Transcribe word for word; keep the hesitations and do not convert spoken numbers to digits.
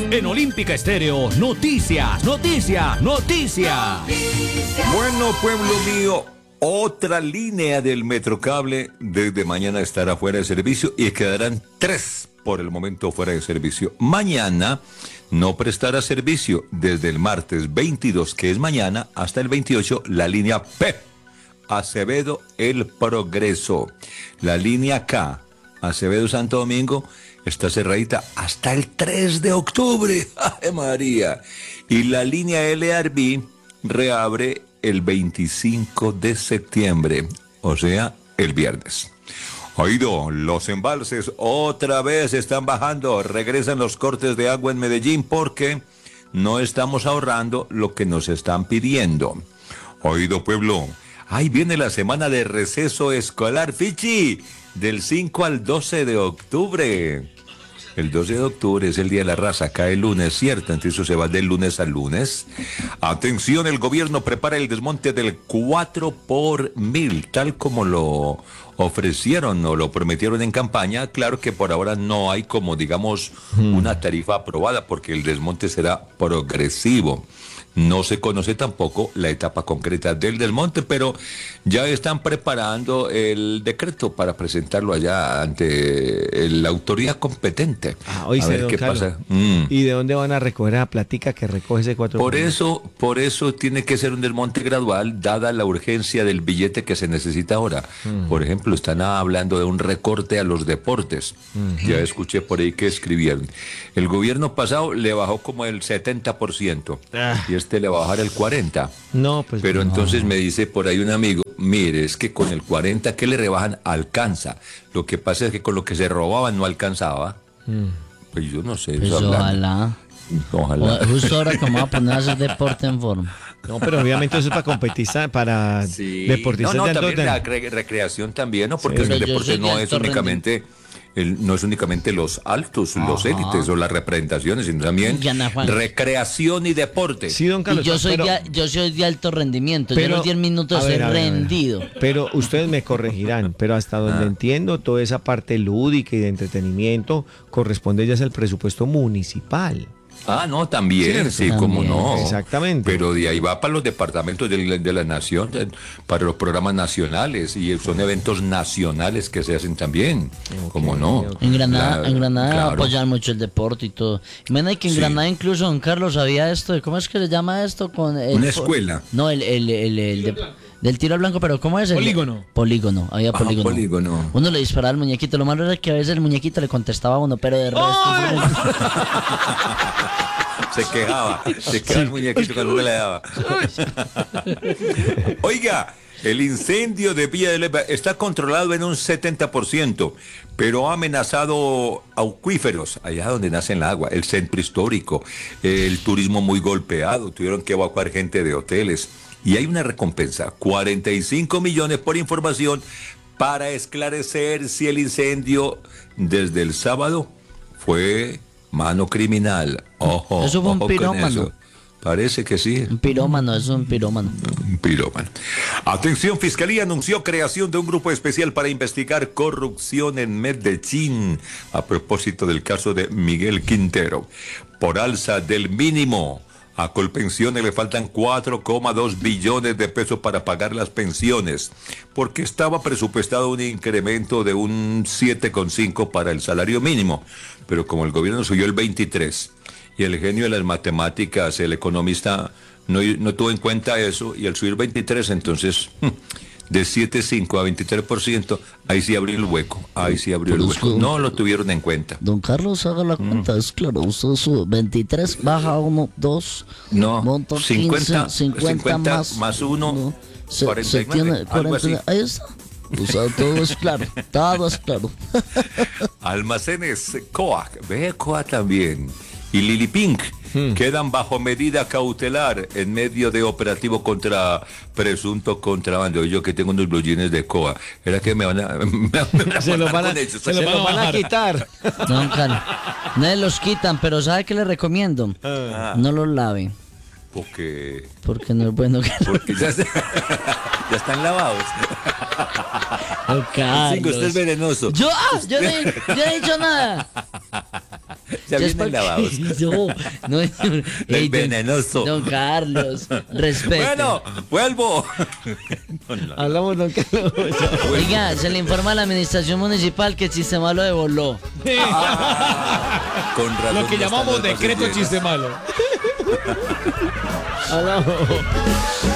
En Olímpica Estéreo, noticias, noticias, noticias. Bueno, pueblo mío, otra línea del Metrocable desde mañana estará fuera de servicio y quedarán tres por el momento fuera de servicio. Mañana no prestará servicio desde el martes veintidós, que es mañana, hasta el veintiocho, la línea P, Acevedo El Progreso. La línea K, Acevedo Santo Domingo, está cerradita hasta el tres de octubre. ¡Ay, María! Y la línea L R B reabre el veinticinco de septiembre, o sea, el viernes. Oído, los embalses otra vez están bajando, regresan los cortes de agua en Medellín porque no estamos ahorrando lo que nos están pidiendo. Oído, pueblo, ahí viene la semana de receso escolar, Fichi, del cinco al doce de octubre. El doce de octubre es el Día de la Raza, cae el lunes, ¿cierto? Entonces eso se va del lunes al lunes. Atención, el gobierno prepara el desmonte del cuatro por mil, tal como lo ofrecieron o lo prometieron en campaña. Claro que por ahora no hay como, digamos, hmm. una tarifa aprobada porque el desmonte será progresivo. No se conoce tampoco la etapa concreta del desmonte, pero ya están preparando el decreto para presentarlo allá ante la autoridad competente. Ah, hoy a ver qué Carlos, pasa. Mm. ¿Y de dónde van a recoger la platica que recoge ese cuatro Por por mil? eso, por eso tiene que ser un desmonte gradual, dada la urgencia del billete que se necesita ahora. Mm. Por ejemplo, están hablando de un recorte a los deportes. Mm-hmm. Ya escuché por ahí que escribieron. El gobierno pasado le bajó como el setenta por ciento. Ah. Y este le va a bajar el cuarenta por ciento. No, pues Pero no. Entonces me dice por ahí un amigo, mire, es que con el cuarenta que le rebajan alcanza. Lo que pasa es que con lo que se robaban no alcanzaba. Mm. Pues yo no sé. Pues ojalá. Ojalá. O, justo ahora como va a poner a hacer deporte en forma. No, pero obviamente eso es para competir, para sí. deportistas. No, no, de también de... la re- recreación también, ¿no? Porque sí. el deporte no es únicamente... El, no es únicamente los altos, Ajá. los élites o las representaciones, sino también recreación y deporte. Sí, don Carlos. Y yo soy, pero, de, yo soy de alto rendimiento, pero, yo los diez minutos he rendido. Ver, pero ustedes me corregirán, pero hasta donde ah. entiendo, toda esa parte lúdica y de entretenimiento corresponde ya es el presupuesto municipal. Ah, no, también, sí, también. Como no. Exactamente. Pero de ahí va para los departamentos de, de la nación, para los programas nacionales, y son eventos nacionales que se hacen también, okay, como no. Okay. En Granada, la, en Granada claro. apoyan mucho el deporte y todo. Imagina que en sí. Granada incluso don Carlos había esto, de, ¿cómo es que se llama esto? Con el, Una escuela. No, el, el, el, el, el de, del tiro al blanco, pero ¿cómo es? El, polígono. Polígono, había polígono. Ah, polígono. Uno le disparaba al muñequito, lo malo era que a veces el muñequito le contestaba a uno, pero de resto... ¡Oh! Se quejaba, se quejaba el muñequito cuando uno le daba. Oiga, el incendio de Villa de Leyva está controlado en un setenta por ciento, pero ha amenazado acuíferos, allá donde nace el agua, el centro histórico, el turismo muy golpeado, tuvieron que evacuar gente de hoteles. Y hay una recompensa, cuarenta y cinco millones por información para esclarecer si el incendio desde el sábado fue... mano criminal. Ojo, eso fue un ojo pirómano. Parece que sí. Un pirómano, eso es un pirómano. Un pirómano. Atención, Fiscalía anunció creación de un grupo especial para investigar corrupción en Medellín a propósito del caso de Miguel Quintero. Por alza del mínimo, a Colpensiones le faltan cuatro coma dos billones de pesos para pagar las pensiones, porque estaba presupuestado un incremento de un siete coma cinco para el salario mínimo, pero como el gobierno subió el veintitrés y el genio de las matemáticas, el economista, no, no tuvo en cuenta eso, y al subir veintitrés, entonces... de siete coma cinco a veintitrés por ciento, ahí sí abrió el hueco, ahí sí abrió el hueco. No lo tuvieron en cuenta. Don Carlos, haga la cuenta, mm. es claro, usted sube veintitrés, baja uno, dos, no, monta cincuenta, quince, cincuenta, cincuenta más, más uno, no, se, cuarenta y nueve, se tiene algo así. Ahí está. O sea, todo es claro, todo es claro. Almacenes Coag, ve Coag también, y Lili Pink. Hmm. Quedan bajo medida cautelar en medio de operativo contra presunto contrabando. Yo que tengo unos blue jeans de Coa, era que me van a, me, me se los van a, se se lo van a quitar. No, claro, no los quitan, pero ¿sabe qué le recomiendo? Ah. No los lave. Porque porque no es bueno que porque ya, se, ya están lavados. Oh, sí, usted es venenoso. Yo, ah, yo, no, yo no he dicho nada. Ya Ya es vienen pa' lavados. que- No, no, El ey, don- venenoso. Don Carlos, respete. Bueno, vuelvo. No, no, no. Hablamos, don Carlos. Oiga, se le informa a la administración municipal que el sistema lo devoló. Con razón Lo que no están llamamos las bases decreto llenas. chiste malo. Hablamos.